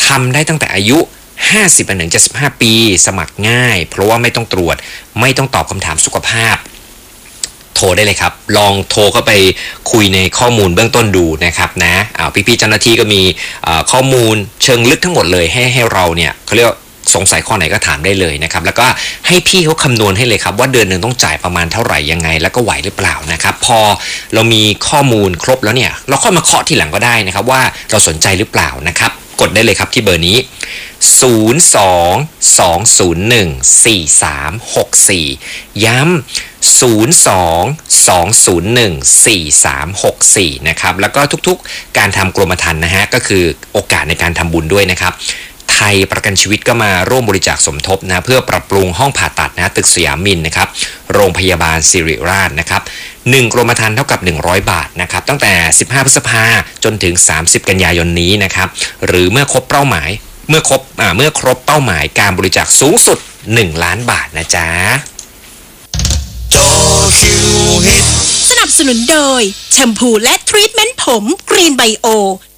ำได้ตั้งแต่อายุ50ถึง75ปีสมัครง่ายเพราะว่าไม่ต้องตรวจไม่ต้องตอบคำถามสุขภาพโทรได้เลยครับลองโทรเข้าไปคุยในข้อมูลเบื้องต้นดูนะครับนะพี่ๆเจ้าหน้าที่ก็มีข้อมูลเชิงลึกทั้งหมดเลยให้เราเนี่ยเขาเรียกสงสัยข้อไหนก็ถามได้เลยนะครับแล้วก็ให้พี่เขาคำนวณให้เลยครับว่าเดือนหนึ่งต้องจ่ายประมาณเท่าไหร่ยังไงแล้วก็ไหวหรือเปล่านะครับพอเรามีข้อมูลครบแล้วเนี่ยเราค่อยมาเคาะทีหลังก็ได้นะครับว่าเราสนใจหรือเปล่านะครับกดได้เลยครับที่เบอร์นี้02-201-4364ย้ำ02-201-4364นะครับแล้วก็ทุกๆการทำกรมธรรม์นะฮะก็คือโอกาสในการทำบุญด้วยนะครับไทยประกันชีวิตก็มาร่วมบริจาคสมทบนะเพื่อปรับปรุงห้องผ่าตัดนะตึกสยามมินนะครับโรงพยาบาลสิริราชนะครับ1กรมธรรม์เท่ากับ100 บาทนะครับตั้งแต่15พฤษภาจนถึง30กันยายนนี้นะครับหรือเมื่อครบเป้าหมายเมื่อครบเป้าหมายการบริจาคสูงสุด1 ล้านบาทนะจ๊ะจอคิวฮิตสนับสนุนโดยแชมพูและทรีทเมนต์ผมกรีนไบโอ